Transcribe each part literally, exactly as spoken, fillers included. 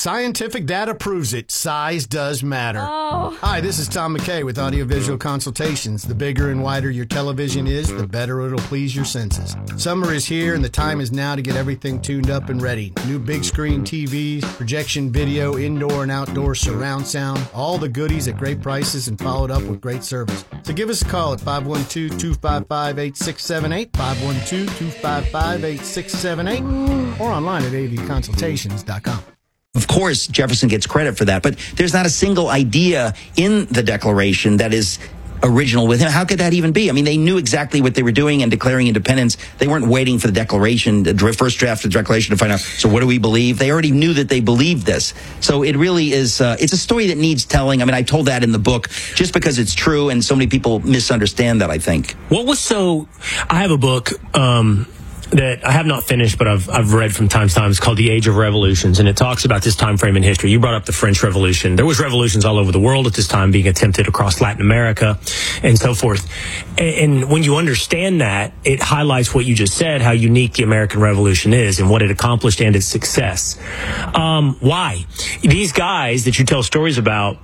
Scientific data proves it. Size does matter. Oh. Hi, this is Tom McKay with Audiovisual Consultations. The bigger and wider your television is, the better it'll please your senses. Summer is here, and the time is now to get everything tuned up and ready. New big screen T Vs, projection video, indoor and outdoor surround sound, all the goodies at great prices and followed up with great service. So give us a call at five one two, two five five, eight six seven eight, five one two, two five five, eight six seven eight, or online at A V consultations dot com. Of course, Jefferson gets credit for that, but there's not a single idea in the Declaration that is original with him. How could that even be? I mean, they knew exactly what they were doing and declaring independence. They weren't waiting for the Declaration, the first draft of the Declaration to find out, so what do we believe? They already knew that they believed this. So it really is, uh, it's a story that needs telling. I mean, I told that in the book just because it's true, and so many people misunderstand that, I think. What was so, I have a book, um, that I have not finished, but I've I've read from time to time. It's called The Age of Revolutions, and it talks about this time frame in history. You brought up the French Revolution. There was revolutions all over the world at this time being attempted across Latin America and so forth. And, and when you understand that, it highlights what you just said, how unique the American Revolution is and what it accomplished and its success. Um, why? These guys that you tell stories about,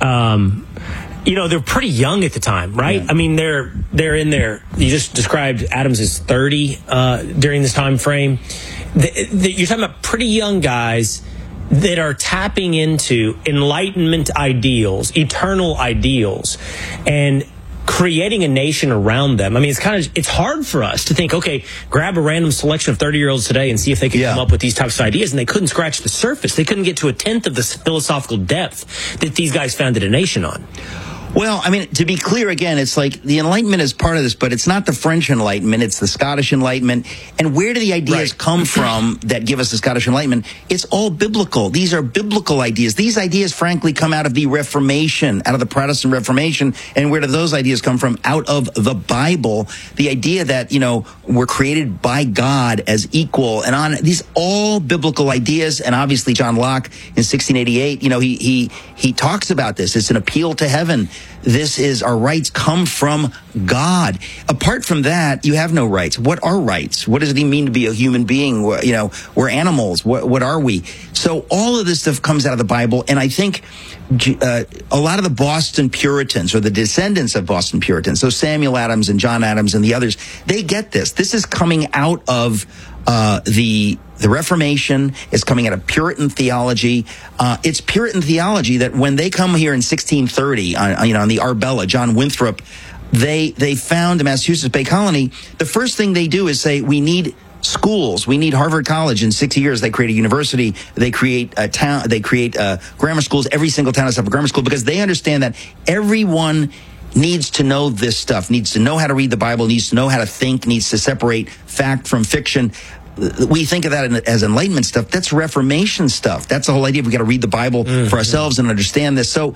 um, you know, they're pretty young at the time, right? Yeah. I mean, they're they're in there. You just described Adams as thirty uh, during this time frame. The, the, you're talking about pretty young guys that are tapping into Enlightenment ideals, eternal ideals, and creating a nation around them. I mean, it's kind of, it's hard for us to think, okay, grab a random selection of thirty-year-olds today and see if they can yeah. come up with these types of ideas, and they couldn't scratch the surface. They couldn't get to a tenth of the philosophical depth that these guys founded a nation on. Well, I mean, to be clear again, it's like the Enlightenment is part of this, but it's not the French Enlightenment, it's the Scottish Enlightenment. And where do the ideas right. come from that give us the Scottish Enlightenment? It's all biblical. These are biblical ideas. These ideas, frankly, come out of the Reformation, out of the Protestant Reformation. And where do those ideas come from? Out of the Bible. The idea that, you know, we're created by God as equal, and on these all biblical ideas. And obviously, John Locke in sixteen eighty-eight, you know, he he he talks about this. It's an appeal to heaven. This is, our rights come from God. Apart from that, you have no rights. What are rights? What does it even mean to be a human being? You know, we're animals. What, what are we? So all of this stuff comes out of the Bible, and I think uh, a lot of the Boston Puritans, or the descendants of Boston Puritans, so Samuel Adams and John Adams and the others, they get this. This is coming out of uh, the the Reformation. Is coming out of Puritan theology. Uh, it's Puritan theology that when they come here in sixteen thirty, on, you know, on the Arbella, John Winthrop, they they found the Massachusetts Bay Colony. The first thing they do is say, we need schools. We need Harvard College. In six years, they create a university. They create a town. They create uh, grammar schools. Every single town has to have a grammar school, because they understand that everyone needs to know this stuff, needs to know how to read the Bible, needs to know how to think, needs to separate fact from fiction. We think of that as Enlightenment stuff. That's Reformation stuff. That's the whole idea. We've got to read the Bible mm-hmm. for ourselves and understand this. So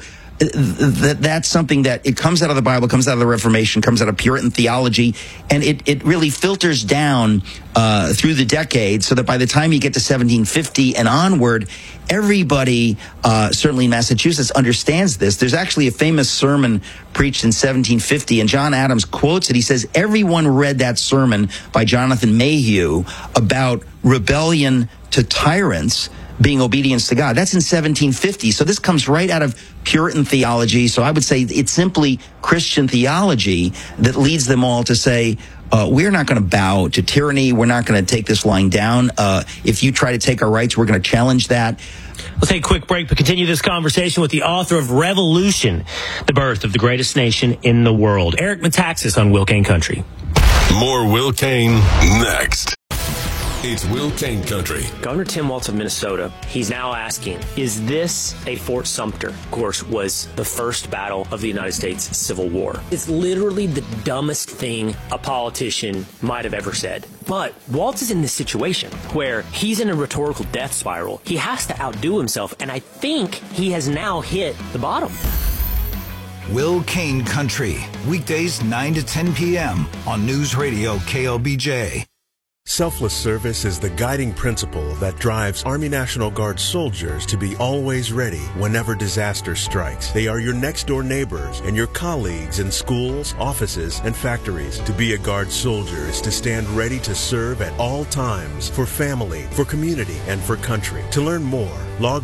th- that's something that it comes out of the Bible, comes out of the Reformation, comes out of Puritan theology, and it, it really filters down uh, through the decades, so that by the time you get to seventeen fifty and onward, everybody, uh, certainly in Massachusetts, understands this. There's actually a famous sermon preached in seventeen fifty, and John Adams quotes it. He says, everyone read that sermon by Jonathan Mayhew about rebellion to tyrants being obedience to God. That's in seventeen fifty. So this comes right out of Puritan theology. So I would say it's simply Christian theology that leads them all to say, Uh, we're not going to bow to tyranny. We're not going to take this lying down. Uh, if you try to take our rights, we're going to challenge that. We'll take a quick break, but continue this conversation with the author of Revolution, the birth of the greatest nation in the world, Eric Metaxas, on Will Cain Country. More Will Cain next. It's Will Cain Country. Governor Tim Walz of Minnesota, he's now asking, is this a Fort Sumter? Of course, was the first battle of the United States Civil War. It's literally the dumbest thing a politician might have ever said. But Walz is in this situation where he's in a rhetorical death spiral. He has to outdo himself, and I think he has now hit the bottom. Will Cain Country, weekdays nine to ten p.m. on News Radio K L B J. Selfless service is the guiding principle that drives Army National Guard soldiers to be always ready whenever disaster strikes. They are your next-door neighbors and your colleagues in schools, offices, and factories. To be a Guard soldier is to stand ready to serve at all times for family, for community, and for country. To learn more, log